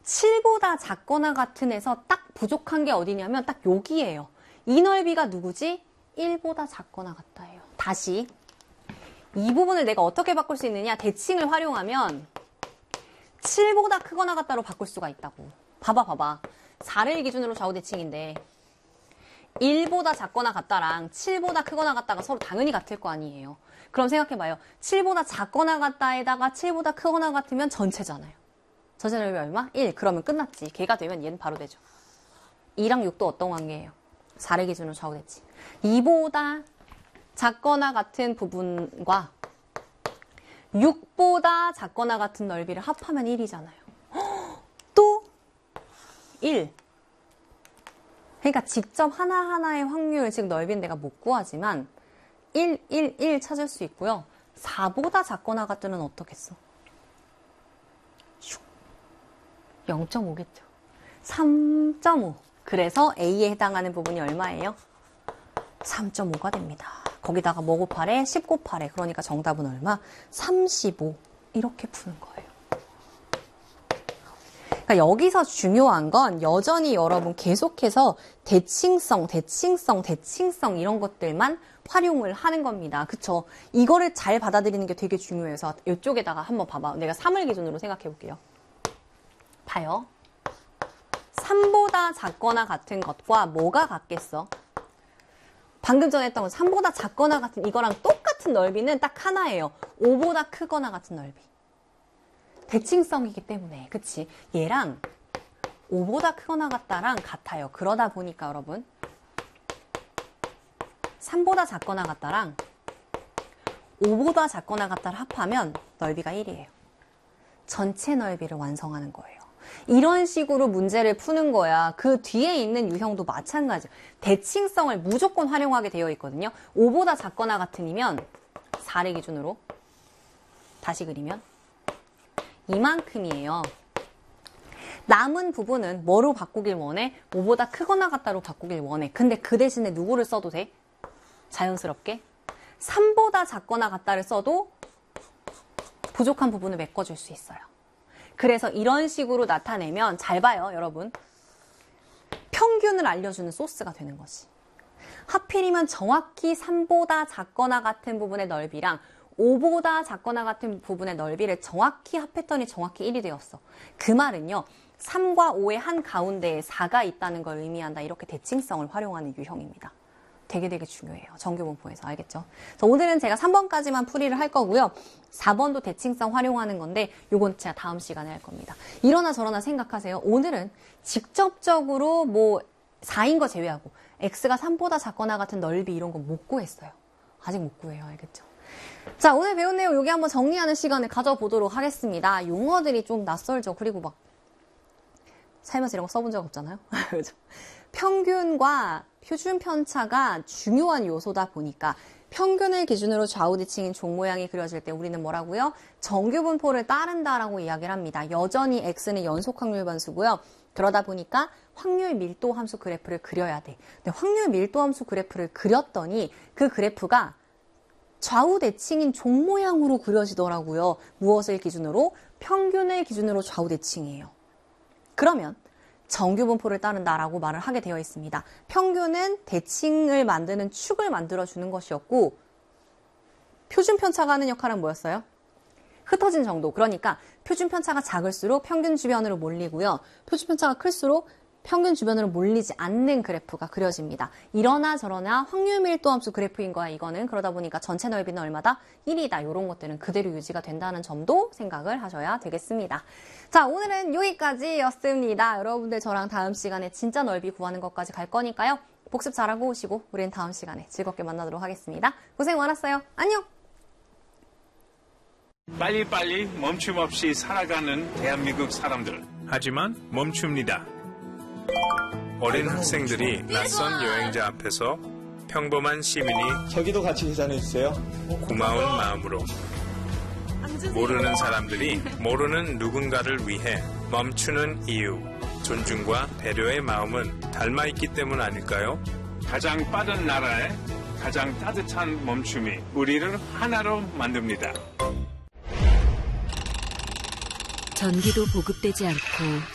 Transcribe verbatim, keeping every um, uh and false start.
칠보다 작거나 같은 에서 딱 부족한 게 어디냐면 딱 여기예요. 이 넓이가 누구지? 일보다 작거나 같다예요. 다시 이 부분을 내가 어떻게 바꿀 수 있느냐? 대칭을 활용하면 칠보다 크거나 같다로 바꿀 수가 있다고. 봐봐 봐봐. 사를 기준으로 좌우 대칭인데 일보다 작거나 같다랑 칠보다 크거나 같다가 서로 당연히 같을 거 아니에요. 그럼 생각해봐요. 칠보다 작거나 같다에다가 칠보다 크거나 같으면 전체잖아요. 전체 넓이 얼마? 일. 그러면 끝났지. 걔가 되면 얘는 바로 되죠. 이랑 육도 어떤 관계예요? 사를 기준으로 좌우 대칭. 이보다 작거나 같은 부분과 육보다 작거나 같은 넓이를 합하면 일이잖아요. 또 일. 그러니까 직접 하나하나의 확률, 즉 넓이는 내가 못 구하지만 일, 일, 일 찾을 수 있고요. 사보다 작거나 같으면 어떻겠어? 영 점 오겠죠. 삼 점 오. 그래서 A에 해당하는 부분이 얼마예요? 삼 점 오가 됩니다. 거기다가 뭐 곱하래? 십 곱하래. 그러니까 정답은 얼마? 삼십오. 이렇게 푸는 거예요. 그러니까 여기서 중요한 건 여전히 여러분 계속해서 대칭성, 대칭성, 대칭성 이런 것들만 활용을 하는 겁니다. 그쵸? 이거를 잘 받아들이는 게 되게 중요해서 이쪽에다가 한번 봐봐. 내가 삼을 기준으로 생각해 볼게요. 봐요. 삼보다 작거나 같은 것과 뭐가 같겠어? 방금 전에 했던 건 삼보다 작거나 같은 이거랑 똑같은 넓이는 딱 하나예요. 오보다 크거나 같은 넓이. 대칭성이기 때문에. 그치? 얘랑 오보다 크거나 같다랑 같아요. 그러다 보니까 여러분 삼보다 작거나 같다랑 오보다 작거나 같다를 합하면 넓이가 일이에요. 전체 넓이를 완성하는 거예요. 이런 식으로 문제를 푸는 거야. 그 뒤에 있는 유형도 마찬가지. 대칭성을 무조건 활용하게 되어 있거든요. 오보다 작거나 같으면 사를 기준으로 다시 그리면 이만큼이에요. 남은 부분은 뭐로 바꾸길 원해? 오보다 크거나 같다로 바꾸길 원해. 근데 그 대신에 누구를 써도 돼? 자연스럽게 삼보다 작거나 같다를 써도 부족한 부분을 메꿔줄 수 있어요. 그래서 이런 식으로 나타내면 잘 봐요, 여러분. 평균을 알려주는 소스가 되는 거지. 하필이면 정확히 삼보다 작거나 같은 부분의 넓이랑 오보다 작거나 같은 부분의 넓이를 정확히 합했더니 정확히 일이 되었어. 그 말은요. 삼과 오의 한 가운데에 사가 있다는 걸 의미한다. 이렇게 대칭성을 활용하는 유형입니다. 되게 되게 중요해요. 정규분포에서. 알겠죠? 그래서 오늘은 제가 삼 번까지만 풀이를 할 거고요. 사 번도 대칭성 활용하는 건데 요건 제가 다음 시간에 할 겁니다. 이러나 저러나 생각하세요. 오늘은 직접적으로 뭐 사인 거 제외하고 x가 삼보다 작거나 같은 넓이 이런 거 못 구했어요. 아직 못 구해요. 알겠죠? 자, 오늘 배운 내용 여기 한번 정리하는 시간을 가져보도록 하겠습니다. 용어들이 좀 낯설죠. 그리고 막 살면서 이런 거 써본 적 없잖아요. 그렇죠? 평균과 표준 편차가 중요한 요소다 보니까 평균을 기준으로 좌우 대칭인 종 모양이 그려질 때 우리는 뭐라고요? 정규분포를 따른다라고 이야기를 합니다. 여전히 x는 연속 확률 변수고요. 그러다 보니까 확률 밀도 함수 그래프를 그려야 돼. 근데 확률 밀도 함수 그래프를 그렸더니 그 그래프가 좌우 대칭인 종 모양으로 그려지더라고요. 무엇을 기준으로? 평균을 기준으로 좌우 대칭이에요. 그러면 정규분포를 따른다라고 말을 하게 되어 있습니다. 평균은 대칭을 만드는 축을 만들어주는 것이었고 표준 편차가 하는 역할은 뭐였어요? 흩어진 정도. 그러니까 표준 편차가 작을수록 평균 주변으로 몰리고요. 표준 편차가 클수록 평균 주변으로 몰리지 않는 그래프가 그려집니다. 이러나 저러나 확률 밀도 함수 그래프인 거야, 이거는. 그러다 보니까 전체 넓이는 얼마다? 일이다. 이런 것들은 그대로 유지가 된다는 점도 생각을 하셔야 되겠습니다. 자, 오늘은 여기까지였습니다. 여러분들 저랑 다음 시간에 진짜 넓이 구하는 것까지 갈 거니까요. 복습 잘하고 오시고 우린 다음 시간에 즐겁게 만나도록 하겠습니다. 고생 많았어요. 안녕! 빨리빨리 멈춤 없이 살아가는 대한민국 사람들. 하지만 멈춥니다. 어린 학생들이 낯선 여행자 앞에서 평범한 시민이 저기도 같이 계산해주세요. 고마운 마음으로 모르는 사람들이 모르는 누군가를 위해 멈추는 이유, 존중과 배려의 마음은 닮아있기 때문 아닐까요? 가장 빠른 나라에 가장 따뜻한 멈춤이 우리를 하나로 만듭니다. 전기도 보급되지 않고